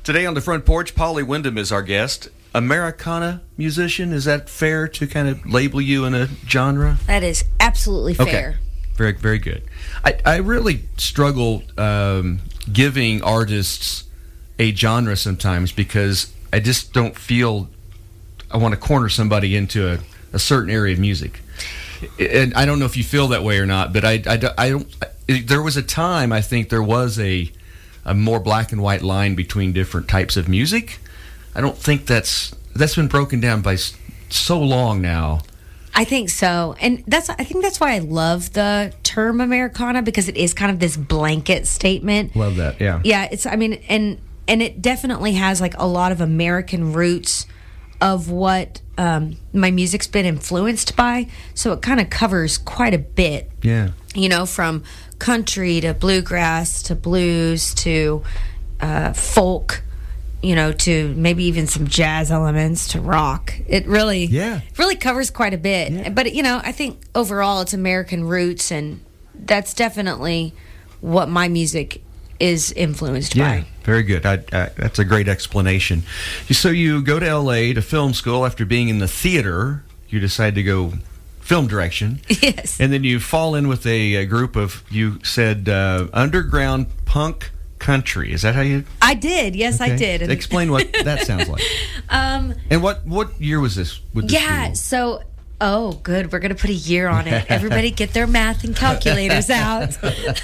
Today on the front porch, Polly Wyndham is our guest. Americana musician, is that fair to kind of label you in a genre? That is absolutely fair. Okay. Very, very good. I really struggle giving artists a genre sometimes because I just don't feel I want to corner somebody into a certain area of music. And I don't know if you feel that way or not, but I don't. There was a time I think there was a more black and white line between different types of music. I don't think that's been broken down by so long now. I think so, and I think that's why I love the term Americana, because it is kind of this blanket statement. Love that, yeah. Yeah, and it definitely has like a lot of American roots of what my music's been influenced by. So it kind of covers quite a bit. Yeah. You know, from country to bluegrass to blues to folk, you know, to maybe even some jazz elements to rock. It really covers quite a bit. Yeah. But, you know, I think overall it's American roots, and that's definitely what my music is influenced by. Very good. That's a great explanation. So you go to L.A. to film school after being in the theater. You decide to go film direction. Yes. And then you fall in with a group of, you said, underground punk country. Is that how you... I did. Yes, okay. I did. And explain what that sounds like. And what year was this? So... Oh, good. We're going to put a year on it. Everybody get their math and calculators out.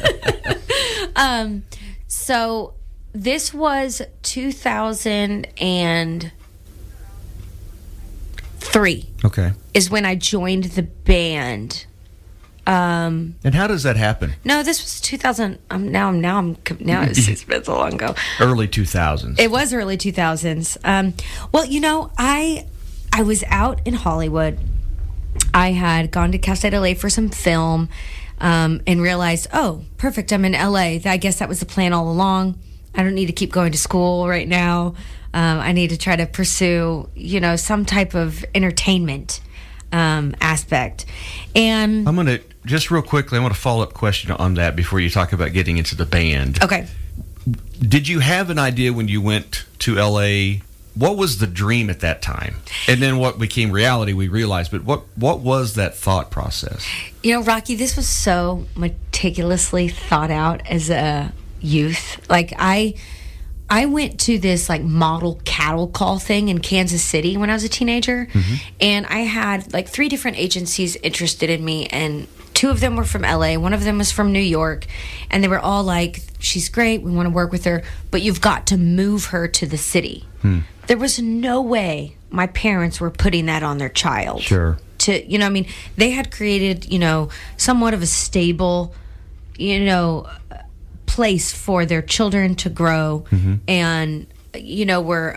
So this was 2003. Okay. Is when I joined the band. And how does that happen? No, this was 2000. Now it's been so long ago. Early 2000s. It was early 2000s. Well, you know, I was out in Hollywood. I had gone to Cal State LA for some film and realized, oh, perfect, I'm in LA. I guess that was the plan all along. I don't need to keep going to school right now. I need to try to pursue, you know, some type of entertainment aspect. And I'm going to, just real quickly, I want a follow-up question on that before you talk about getting into the band. Okay. Did you have an idea when you went to LA? What was the dream at that time? And then what became reality, we realized. But what was that thought process? You know, Rocky, this was so meticulously thought out as a youth. Like, I went to this, like, model cattle call thing in Kansas City when I was a teenager. Mm-hmm. And I had, like, 3 different agencies interested in me. And 2 of them were from LA. One of them was from New York. And they were all like, she's great. We want to work with her. But you've got to move her to the city. There was no way my parents were putting that on their child. Sure. To, you know, I mean, they had created, you know, somewhat of a stable, you know, place for their children to grow. Mm-hmm. And, you know, were,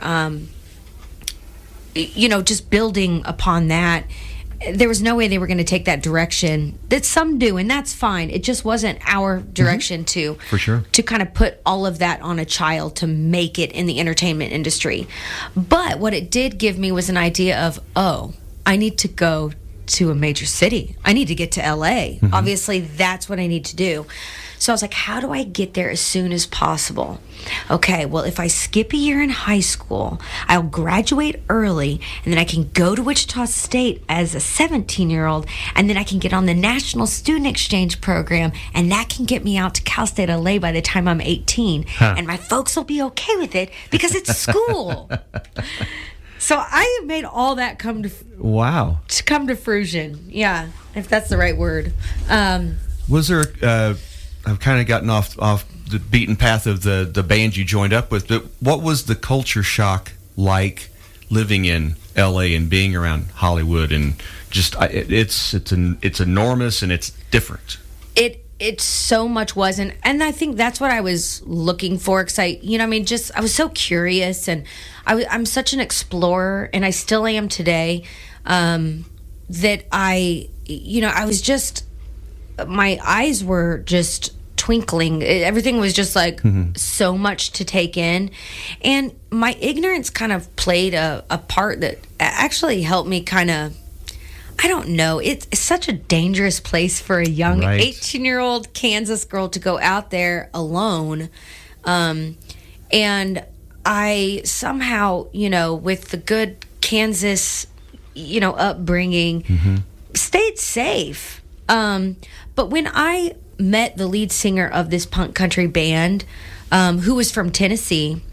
you know, just building upon that. There was no way they were going to take that direction that some do, and that's fine. It just wasn't our direction to, for sure, to kind of put all of that on a child to make it in the entertainment industry. But what it did give me was an idea of, oh, I need to go to a major city. I need to get to LA. Mm-hmm. Obviously, that's what I need to do. So I was like, how do I get there as soon as possible? Okay, well, if I skip a year in high school, I'll graduate early, and then I can go to Wichita State as a 17-year-old, and then I can get on the National Student Exchange Program, and that can get me out to Cal State LA by the time I'm 18. And my folks will be okay with it because it's school. So I have made all that come to fruition. Yeah, if that's the right word. Was there... I've kind of gotten off the beaten path of the band you joined up with, but what was the culture shock like living in L.A. and being around Hollywood? And just it's enormous and it's different. It so much wasn't, and I think that's what I was looking for. Because I was so curious, and I'm such an explorer, and I still am today. That I was just. My eyes were just twinkling. Everything was just like so much to take in. And my ignorance kind of played a part that actually helped me kind of, I don't know. It's such a dangerous place for a young 18-year-old Kansas girl to go out there alone. And I somehow, with the good Kansas, upbringing, stayed safe. But when I met the lead singer of this punk country band, who was from Tennessee,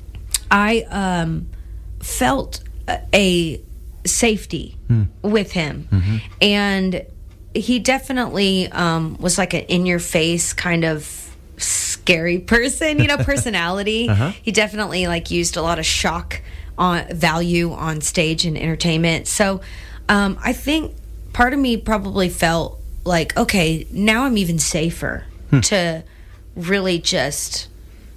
I felt a safety with him. And he definitely was like an in-your-face kind of scary person, personality. He definitely used a lot of shock value on stage and entertainment. So I think part of me probably felt like, okay, now I'm even safer to really just,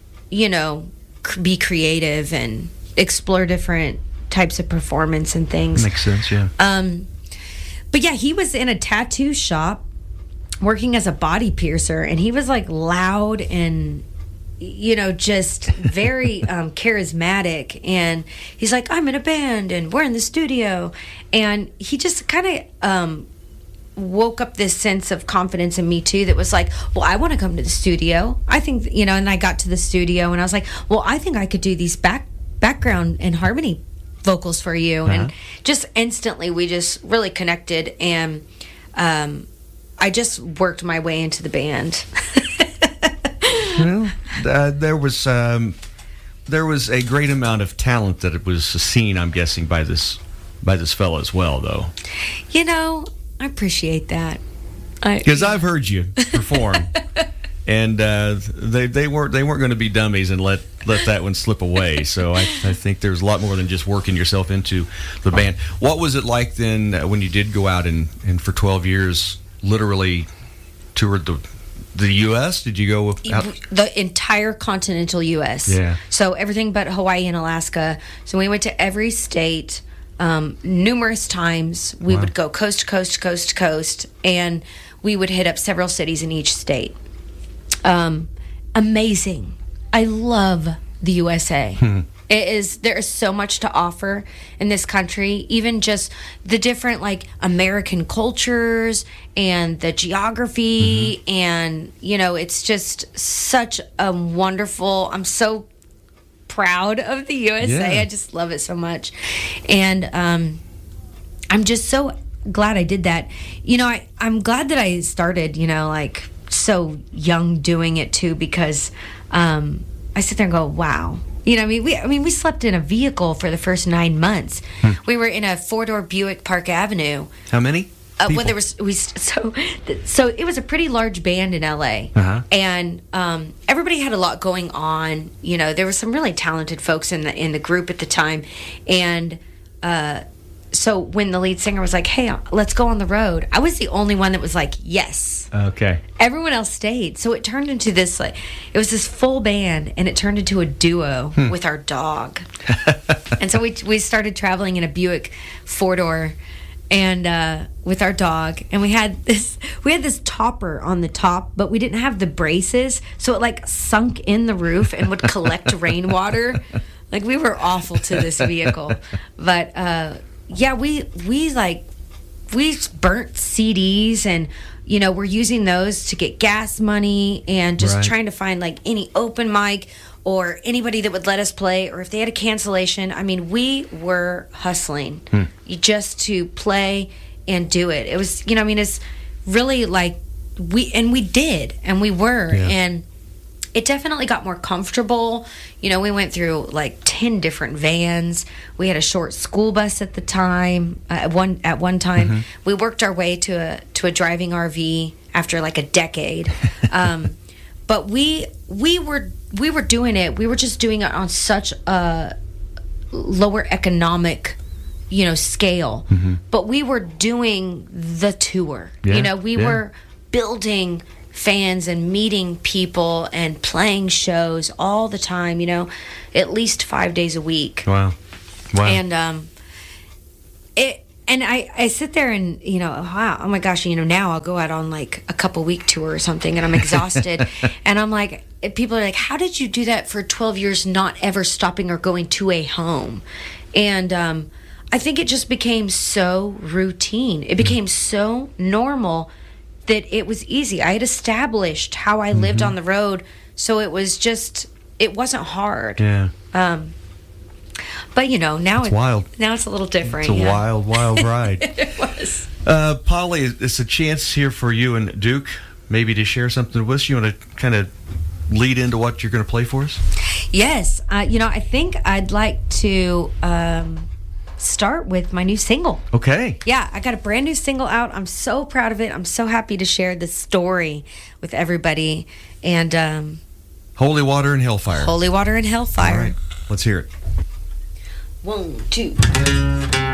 be creative and explore different types of performance and things. Makes sense, yeah. But yeah, he was in a tattoo shop working as a body piercer, and he was loud and just very charismatic. And he's like, I'm in a band and we're in the studio, and he just kind of woke up this sense of confidence in me too, that was like, well, I want to come to the studio. I think, and I got to the studio and I was like, well, I think I could do these background and harmony vocals for you. And just instantly we just really connected, and I just worked my way into the band. Well, there was a great amount of talent that was seen, I'm guessing, by this fellow as well, though. I appreciate that. Because I've heard you perform, and they weren't going to be dummies and let that one slip away. So I think there's a lot more than just working yourself into the band. What was it like then when you did go out and for 12 years literally toured the U.S.? Did you go out? The entire continental U.S. Yeah. So everything but Hawaii and Alaska. So we went to every state numerous times. We would go coast to coast to coast to coast, and we would hit up several cities in each state. Amazing. I love the USA. There is so much to offer in this country, even just the different American cultures and the geography, and it's just such a wonderful, I'm so proud of the USA. Yeah. I just love it so much. And I'm just so glad I did that. I'm glad that I started, so young doing it too, because I sit there and go, wow. We slept in a vehicle for the first 9 months. We were in a 4-door Buick Park Avenue. How many? When there was so it was a pretty large band in LA, and everybody had a lot going on. There were some really talented folks in the group at the time, and so when the lead singer was like, "Hey, let's go on the road," I was the only one that was like, "Yes." Okay. Everyone else stayed, so it turned into this it was this full band, and it turned into a duo with our dog, and so we started traveling in a Buick 4-door. And with our dog, and we had this topper on the top, but we didn't have the braces, so it sunk in the roof and would collect rainwater. We were awful to this vehicle, but yeah, we burnt CDs, and we're using those to get gas money, and just trying to find any open mic or anybody that would let us play, or if they had a cancellation. We were hustling just to play and do it. It was, it's really we did, and we were, and it definitely got more comfortable. We went through 10 different vans. We had a short school bus at the time. At one time, we worked our way to a driving RV after a decade. But we were doing it. We were just doing it on such a lower economic, scale. But we were doing the tour. We were building fans and meeting people and playing shows all the time. At least 5 days a week. Wow. And I sit there and, wow, oh my gosh, now I'll go out on a couple week tour or something, and I'm exhausted. And I'm like, people are like, how did you do that for 12 years, not ever stopping or going to a home? And I think it just became so routine. It became so normal that it was easy. I had established how I lived on the road, so it was just it wasn't hard. Yeah. But now It's wild. Now it's a little different. It's a wild, wild ride. It was. Polly, it's a chance here for you and Duke maybe to share something with us. You want to kind of lead into what you're going to play for us? Yes. I think I'd like to start with my new single. Okay. Yeah, I got a brand new single out. I'm so proud of it. I'm so happy to share this story with everybody. And Holy Water and Hellfire. Holy Water and Hellfire. All right. Let's hear it. 1, 2.